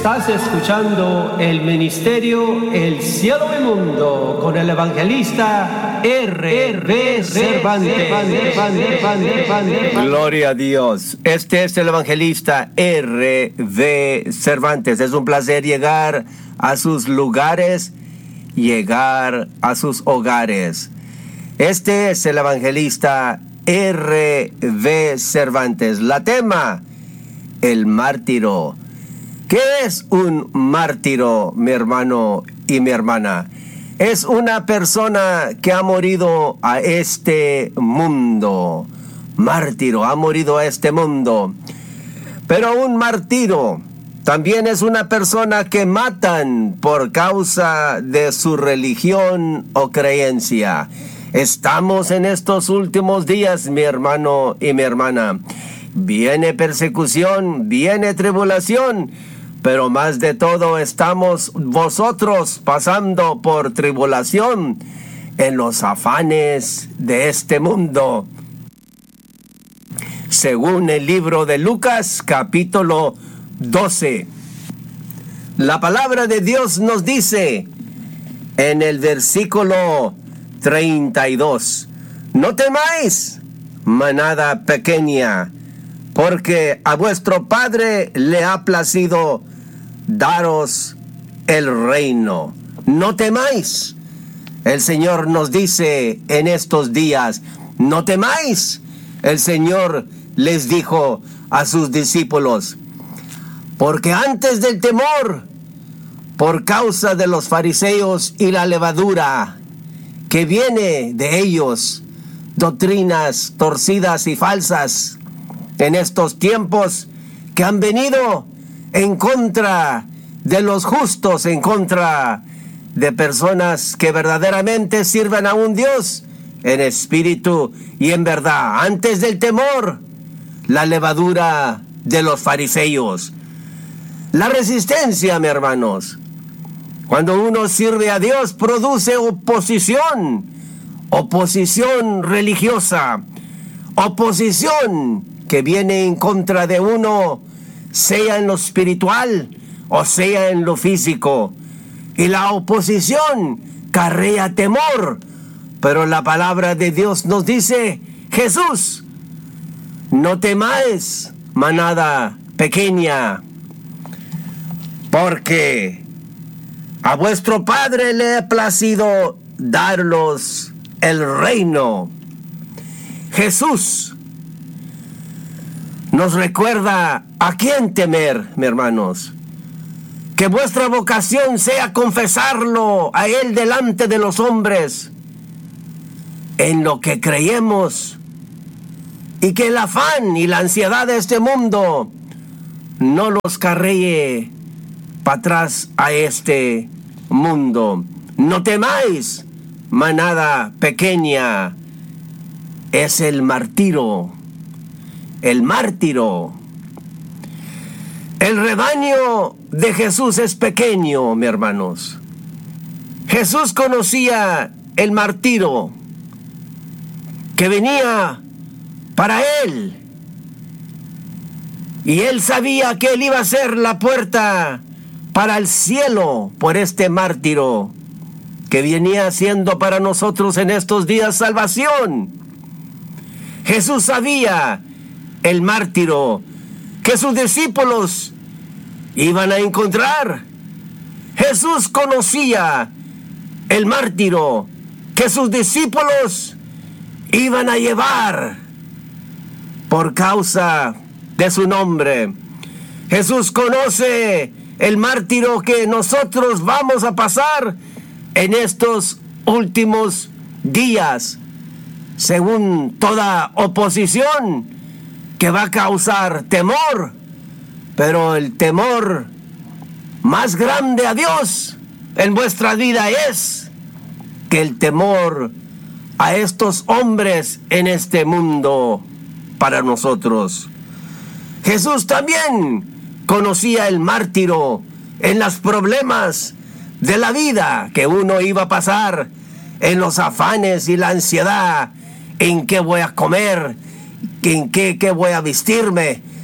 Estás escuchando el ministerio El Cielo y Mundo con el evangelista R.V. Cervantes. Gloria a Dios. Este es el evangelista R.V. Cervantes. Es un placer llegar a sus lugares, llegar a sus hogares. Este es el evangelista R.V. Cervantes. La tema, el mártiro. ¿Qué es un mártiro, mi hermano y mi hermana? Es una persona que ha morido a este mundo. Mártiro, ha morido a este mundo. Pero un mártiro también es una persona que matan por causa de su religión o creencia. Estamos en estos últimos días, mi hermano y mi hermana. Viene persecución, viene tribulación, pero más de todo estamos vosotros pasando por tribulación en los afanes de este mundo. Según el libro de Lucas, capítulo 12, la palabra de Dios nos dice en el versículo 32, no temáis, manada pequeña, porque a vuestro Padre le ha placido daros el reino. No temáis. El Señor nos dice en estos días, no temáis. El Señor les dijo a sus discípulos, porque antes del temor, por causa de los fariseos y la levadura que viene de ellos, doctrinas torcidas y falsas, en estos tiempos que han venido en contra de los justos, en contra de personas que verdaderamente sirven a un Dios en espíritu y en verdad. Antes del temor, la levadura de los fariseos. La resistencia, mis hermanos. Cuando uno sirve a Dios, produce oposición religiosa, oposición que viene en contra de uno, sea en lo espiritual o sea en lo físico. Y la oposición carrea temor. Pero la palabra de Dios nos dice, Jesús, no temáis, manada pequeña, porque a vuestro Padre le ha placido darlos el reino. Jesús nos recuerda a quién temer, mis hermanos. Que vuestra vocación sea confesarlo a Él delante de los hombres en lo que creemos, y que el afán y la ansiedad de este mundo no los carree para atrás a este mundo. No temáis, manada pequeña. Es el mártiro. El mártiro. El rebaño de Jesús es pequeño, mis hermanos. Jesús conocía el mártiro que venía para él. Y él sabía que él iba a ser la puerta para el cielo por este mártiro que venía siendo para nosotros en estos días salvación. Jesús sabía, el mártiro, que sus discípulos iban a encontrar. Jesús conocía el mártiro que sus discípulos iban a llevar por causa de su nombre. Jesús conoce el mártiro que nosotros vamos a pasar en estos últimos días, según toda oposición que va a causar temor, pero el temor más grande a Dios en vuestra vida es que el temor a estos hombres en este mundo para nosotros. Jesús también conocía el mártiro en los problemas de la vida que uno iba a pasar, en los afanes y la ansiedad, en qué voy a comer, en qué voy a vestirme,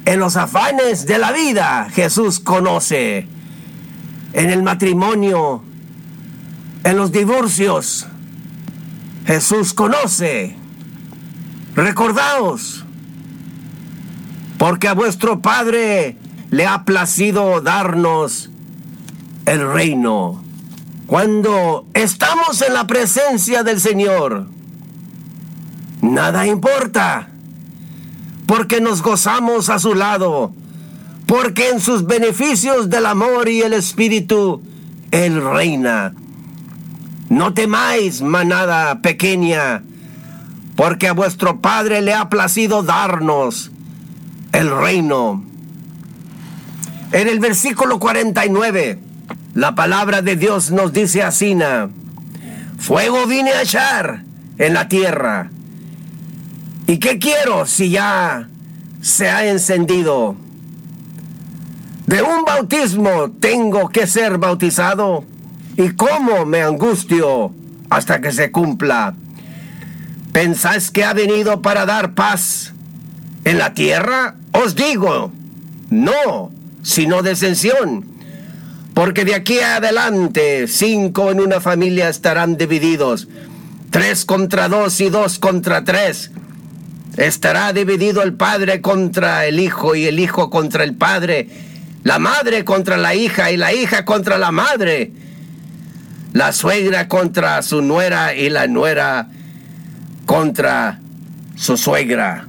En los afanes de la vida, Jesús conoce. En el matrimonio, en los divorcios, Jesús conoce. Recordaos, porque a vuestro Padre le ha placido darnos el reino. Cuando estamos en la presencia del Señor, nada importa, porque nos gozamos a su lado, porque en sus beneficios del amor y el Espíritu, Él reina. No temáis, manada pequeña, porque a vuestro Padre le ha placido darnos el reino. En el versículo 49, la palabra de Dios nos dice así: fuego vine a echar en la tierra. ¿Y qué quiero si ya se ha encendido? De un bautismo tengo que ser bautizado, y cómo me angustio hasta que se cumpla. ¿Pensáis que ha venido para dar paz en la tierra? Os digo, no, sino disensión. Porque de aquí adelante 5 en una familia estarán divididos, 3 contra 2 y 2 contra 3. Estará dividido el padre contra el hijo y el hijo contra el padre, la madre contra la hija y la hija contra la madre, la suegra contra su nuera y la nuera contra su suegra.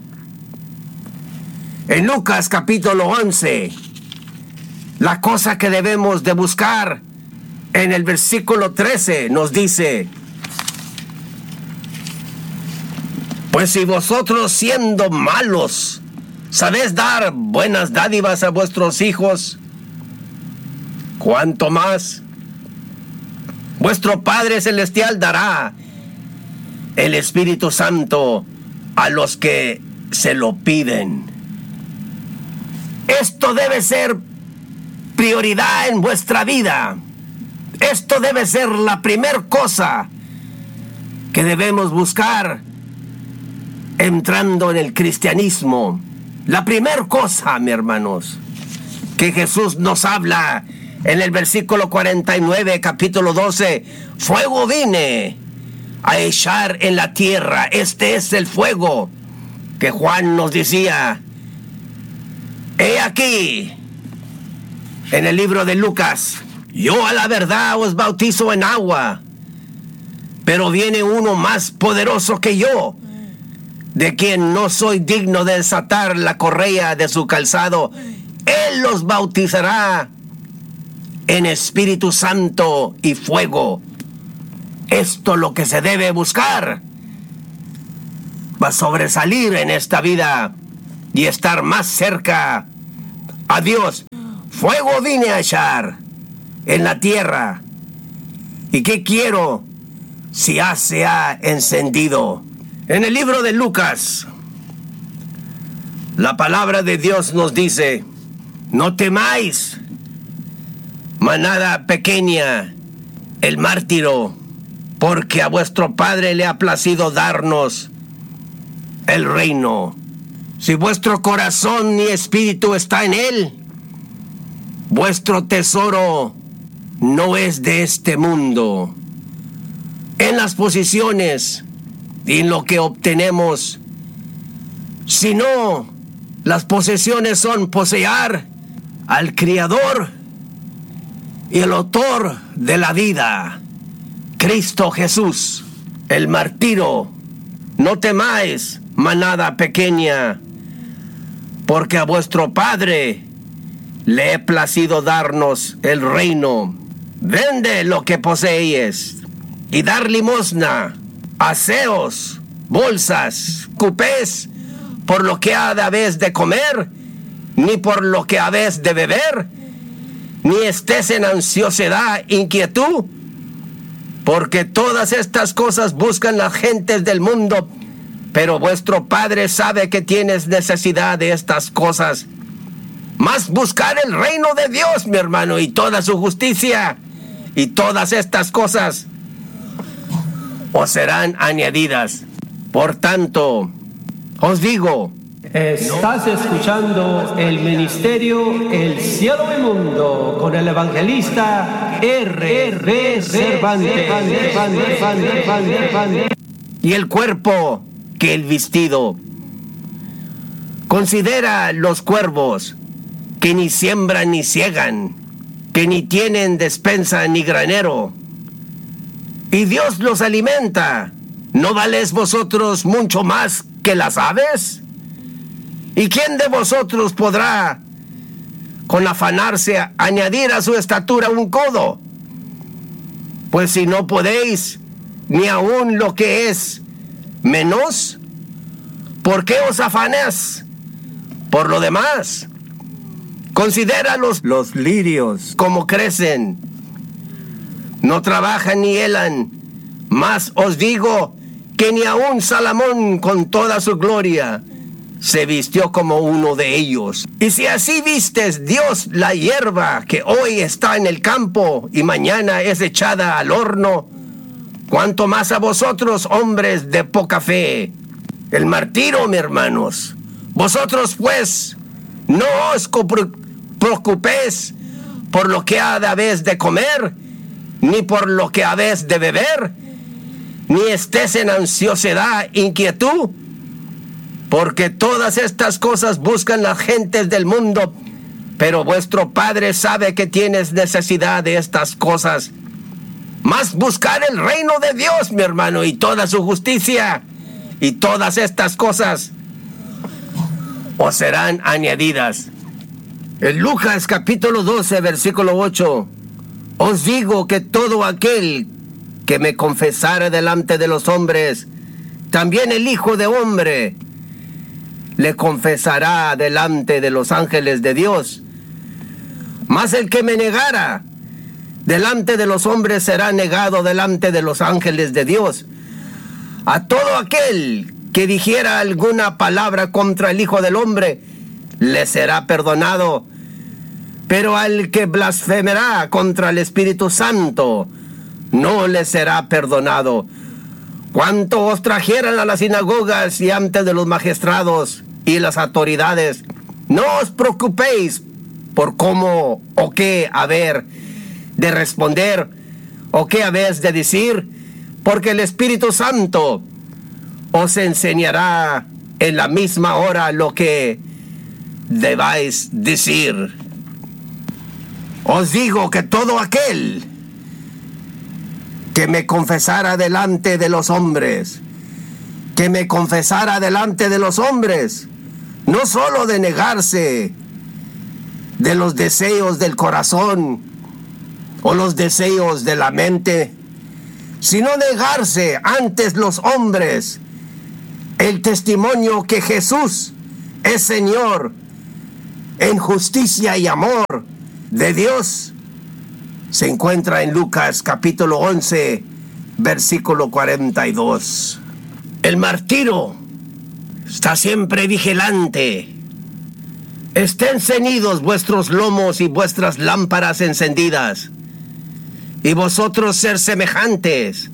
En Lucas capítulo 11, la cosa que debemos de buscar en el versículo 13 nos dice: pues si vosotros siendo malos sabéis dar buenas dádivas a vuestros hijos, ¿cuánto más vuestro Padre Celestial dará el Espíritu Santo a los que se lo piden? Esto debe ser prioridad en vuestra vida. Esto debe ser la primer cosa que debemos buscar entrando en el cristianismo. La primer cosa, mis hermanos, que Jesús nos habla en el versículo 49, capítulo 12: fuego vine a echar en la tierra. Este es el fuego que Juan nos decía: he aquí, en el libro de Lucas: yo a la verdad os bautizo en agua, pero viene uno más poderoso que yo, de quien no soy digno de desatar la correa de su calzado. Él los bautizará en Espíritu Santo y fuego. Esto es lo que se debe buscar. Va a sobresalir en esta vida y estar más cerca a Dios. Fuego vine a echar en la tierra. ¿Y qué quiero si ya se ha encendido? En el libro de Lucas, la palabra de Dios nos dice: no temáis, manada pequeña, el mártiro, porque a vuestro Padre le ha placido darnos el reino. Si vuestro corazón y espíritu está en Él, vuestro tesoro no es de este mundo. En las posiciones y en lo que obtenemos, sino las posesiones son poseer al Criador y el autor de la vida, Cristo Jesús, el mártiro. No temáis, manada pequeña, porque a vuestro Padre le he placido darnos el reino. Vende lo que poseéis y dar limosna, aseos, bolsas, cupés, por lo que habéis de comer, ni por lo que habéis de beber, ni estés en ansiosidad, inquietud, porque todas estas cosas buscan las gentes del mundo, pero vuestro Padre sabe que tienes necesidad de estas cosas. Mas buscar el reino de Dios, mi hermano, y toda su justicia, y todas estas cosas os serán añadidas. Por tanto, os digo, Estás escuchando el ministerio El Cielo y Mundo con el evangelista R. Cervantes. Y el cuerpo que el vestido. Considera los cuervos, que ni siembran ni ciegan, que ni tienen despensa ni granero, y Dios los alimenta. ¿No valéis vosotros mucho más que las aves? ¿Y quién de vosotros podrá, con afanarse, añadir a su estatura un codo? Pues si no podéis, ni aun lo que es menos, ¿por qué os afanáis por lo demás? Considera los lirios, como crecen, no trabajan ni helan, mas os digo que ni aun Salomón con toda su gloria se vistió como uno de ellos. Y si así vistes Dios la hierba que hoy está en el campo y mañana es echada al horno, cuánto más a vosotros, hombres de poca fe. El martirio, mis hermanos. Vosotros pues no os preocupéis por lo que habéis de comer, ni por lo que habéis de beber, ni estés en ansiosidad, inquietud, porque todas estas cosas buscan las gentes del mundo, pero vuestro Padre sabe que tienes necesidad de estas cosas. Mas buscar el reino de Dios, mi hermano, y toda su justicia, y todas estas cosas os serán añadidas. En Lucas capítulo 12, versículo 8, os digo que todo aquel que me confesara delante de los hombres, también el Hijo de Hombre le confesará delante de los ángeles de Dios. Mas el que me negara delante de los hombres será negado delante de los ángeles de Dios. A todo aquel que dijera alguna palabra contra el Hijo del Hombre, le será perdonado. Pero al que blasfemará contra el Espíritu Santo, no le será perdonado. Cuanto os trajeran a las sinagogas y ante de los magistrados y las autoridades, no os preocupéis por cómo o qué haber de responder o qué habéis de decir, porque el Espíritu Santo os enseñará en la misma hora lo que debáis decir. Os digo que todo aquel que me confesara delante de los hombres, no solo de negarse de los deseos del corazón o los deseos de la mente, sino negarse antes los hombres el testimonio que Jesús es Señor en justicia y amor de Dios, se encuentra en Lucas capítulo 11, versículo 42. El martirio está siempre vigilante. Estén ceñidos vuestros lomos y vuestras lámparas encendidas, y vosotros ser semejantes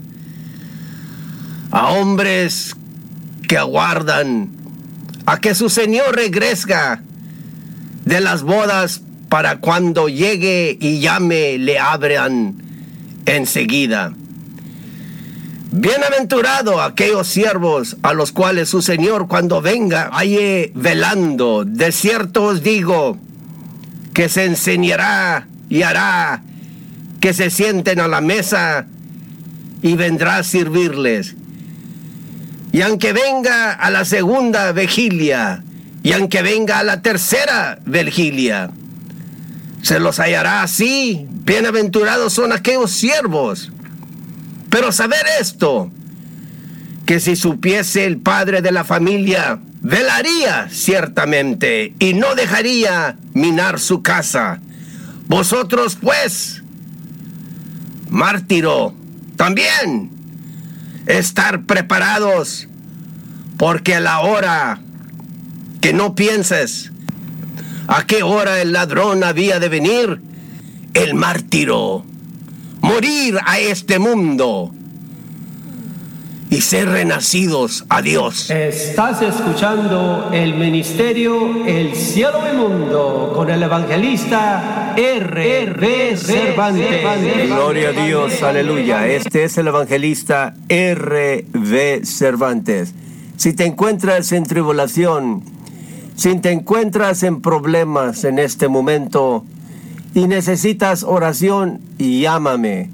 a hombres que aguardan a que su Señor regrese de las bodas, para cuando llegue y llame, le abran enseguida. Bienaventurado aquellos siervos a los cuales su Señor cuando venga halle velando. De cierto os digo que se enseñará y hará que se sienten a la mesa y vendrá a servirles. Y aunque venga a la segunda vigilia, y aunque venga a la tercera vigilia, se los hallará así. Bienaventurados son aquellos siervos. Pero saber esto, que si supiese el padre de la familia, velaría ciertamente y no dejaría minar su casa. Vosotros pues, martirio, también estar preparados, porque a la hora que no pienses a qué hora el ladrón había de venir, el martirio, morir a este mundo y ser renacidos a Dios. Estás escuchando el ministerio El Cielo y Mundo con el evangelista R.V. Cervantes. Gloria a Dios, aleluya. Este es el evangelista R.V. Cervantes. Si te encuentras en tribulación, si te encuentras en problemas en este momento y necesitas oración, llámame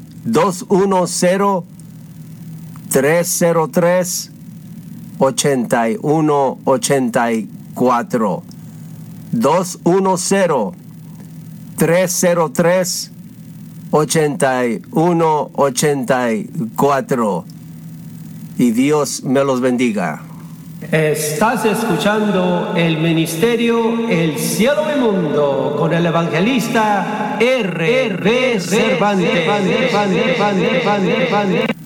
210-303-8184. 210-303-8184. Y Dios me los bendiga. Estás escuchando el ministerio El Cielo y Mundo con el evangelista R.V. Cervantes.